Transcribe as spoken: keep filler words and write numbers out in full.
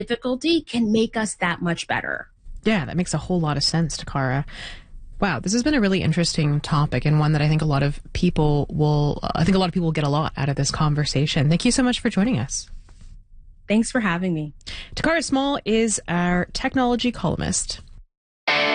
difficulty can make us that much better. Yeah, that makes a whole lot of sense, Takara. Wow, this has been a really interesting topic and one that I think a lot of people will, uh, I think a lot of people will get a lot out of this conversation. Thank you so much for joining us. Thanks for having me. Takara Small is our technology columnist.